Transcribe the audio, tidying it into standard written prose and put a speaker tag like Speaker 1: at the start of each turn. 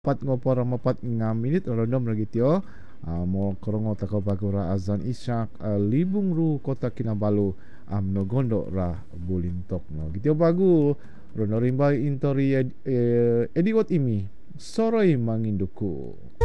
Speaker 1: Pat ngopor mapat nga minit rondom ragityo. Mo korongo tako bagura azan isyak libung ru kota Kinabalu nogondo ra bulintok no. Gityo bagu rono rimba intori ediwat imi soroy manginduku.